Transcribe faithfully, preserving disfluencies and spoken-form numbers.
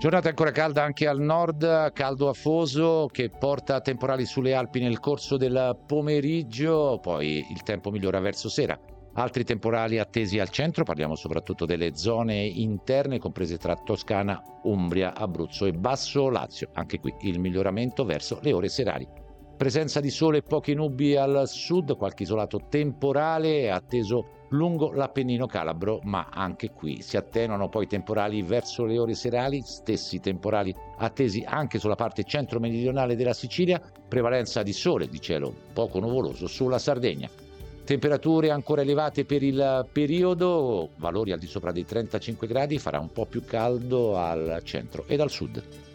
Giornata ancora calda anche al nord, caldo afoso che porta a temporali sulle Alpi nel corso del pomeriggio, poi il tempo migliora verso sera. Altri temporali attesi al centro, parliamo soprattutto delle zone interne comprese tra Toscana, Umbria, Abruzzo e Basso Lazio. Anche qui il miglioramento verso le ore serali. Presenza di sole e poche nubi al sud, qualche isolato temporale è atteso lungo l'Appennino calabro, ma anche qui si attenuano poi temporali verso le ore serali, stessi temporali attesi anche sulla parte centro-meridionale della Sicilia, prevalenza di sole, di cielo poco nuvoloso sulla Sardegna. Temperature ancora elevate per il periodo, valori al di sopra dei trentacinque gradi, farà un po' più caldo al centro ed al sud.